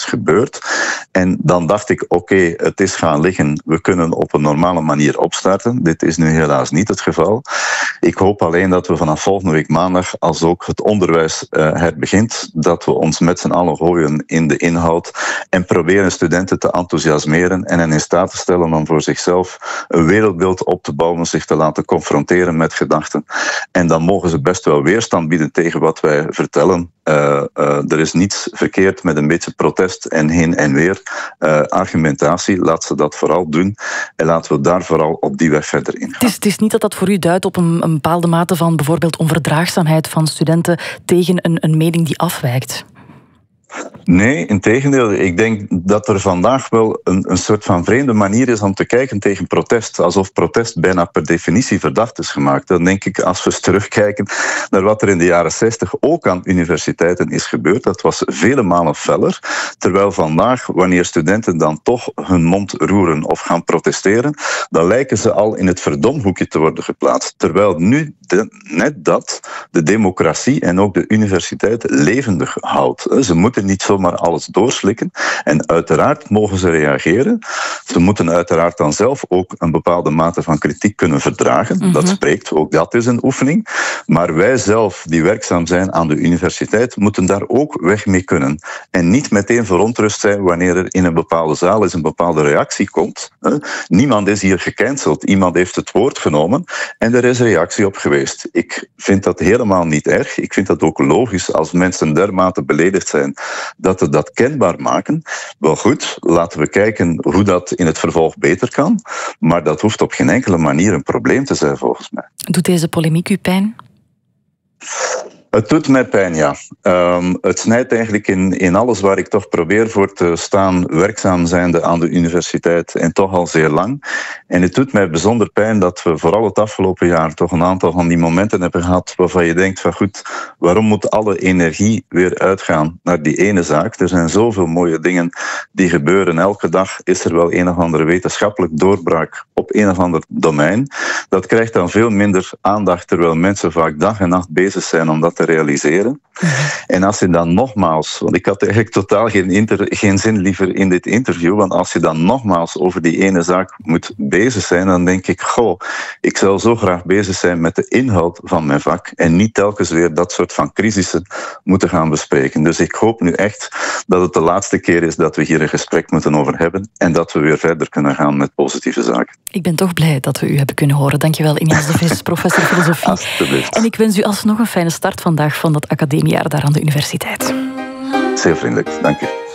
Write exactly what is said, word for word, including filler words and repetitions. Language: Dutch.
gebeurd. En dan dacht ik, oké, okay, het is gaan liggen. We kunnen op een normale manier opstarten. Dit is nu helaas niet het geval. Ik hoop alleen dat we vanaf volgende week maandag, als ook het onderwijs uh, herbegint, dat we ons met z'n allen gooien in de inhoud en proberen studenten te enthousiasmeren en hen in staat te stellen om voor zichzelf een wereldbeeld op te bouwen, zich te laten confronteren met gedachten. En dan mogen ze best wel weerstand bieden tegen wat wij vertellen. Uh, uh, er is niets verkeerd met een beetje protest en heen en weer uh, argumentatie. Laat ze dat vooral doen en laten we daar vooral op die weg verder ingaan. Het is, het is niet dat dat voor u duidt op een, een bepaalde mate van bijvoorbeeld onverdraagzaamheid van studenten tegen een, een mening die afwijkt? Nee, integendeel. Ik denk dat er vandaag wel een, een soort van vreemde manier is om te kijken tegen protest. Alsof protest bijna per definitie verdacht is gemaakt. Dan denk ik, als we eens terugkijken naar wat er in de jaren zestig ook aan universiteiten is gebeurd. Dat was vele malen feller. Terwijl vandaag, wanneer studenten dan toch hun mond roeren of gaan protesteren, dan lijken ze al in het verdomhoekje te worden geplaatst. Terwijl nu de, net dat de democratie en ook de universiteit levendig houdt. Ze moeten niet zomaar alles doorslikken. En uiteraard mogen ze reageren. Ze moeten uiteraard dan zelf ook een bepaalde mate van kritiek kunnen verdragen. Mm-hmm. Dat spreekt, ook dat is een oefening. Maar wij zelf, die werkzaam zijn aan de universiteit, moeten daar ook weg mee kunnen. En niet meteen verontrust zijn wanneer er in een bepaalde zaal eens een bepaalde reactie komt. Niemand is hier gecanceld. Iemand heeft het woord genomen en er is een reactie op geweest. Ik vind dat helemaal niet erg. Ik vind dat ook logisch als mensen dermate beledigd zijn dat we dat kenbaar maken. Wel goed, laten we kijken hoe dat in het vervolg beter kan. Maar dat hoeft op geen enkele manier een probleem te zijn, volgens mij. Doet deze polemiek u pijn? Het doet mij pijn, ja. Um, het snijdt eigenlijk in, in alles waar ik toch probeer voor te staan, werkzaam zijnde aan de universiteit en toch al zeer lang. En het doet mij bijzonder pijn dat we vooral het afgelopen jaar toch een aantal van die momenten hebben gehad waarvan je denkt van goed, waarom moet alle energie weer uitgaan naar die ene zaak? Er zijn zoveel mooie dingen die gebeuren. Elke dag is er wel een of andere wetenschappelijk doorbraak op een of ander domein. Dat krijgt dan veel minder aandacht, terwijl mensen vaak dag en nacht bezig zijn om dat te realiseren. Mm-hmm. En als je dan nogmaals, want ik had eigenlijk totaal geen, inter, geen zin liever in dit interview, want als je dan nogmaals over die ene zaak moet bezig zijn, dan denk ik, goh, ik zou zo graag bezig zijn met de inhoud van mijn vak en niet telkens weer dat soort van crisissen moeten gaan bespreken. Dus ik hoop nu echt dat het de laatste keer is dat we hier een gesprek moeten over hebben en dat we weer verder kunnen gaan met positieve zaken. Ik ben toch blij dat we u hebben kunnen horen. Dankjewel, Inias de Vis, professor filosofie. Alsjeblieft. En ik wens u alsnog een fijnejaar vandaag van dat academiejaar daar aan de universiteit. Zeer vriendelijk, dank u.